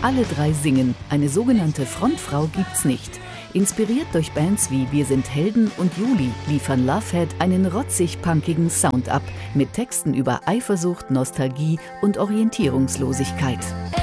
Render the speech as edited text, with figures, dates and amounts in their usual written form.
Alle drei singen. Eine sogenannte Frontfrau gibt's nicht. Inspiriert durch Bands wie Wir sind Helden und Juli liefern Lovehead einen rotzig-punkigen Sound ab, mit Texten über Eifersucht, Nostalgie und Orientierungslosigkeit.